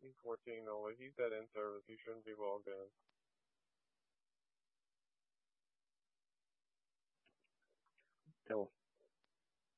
He's 14 only. He's dead in service. He shouldn't be logged in. So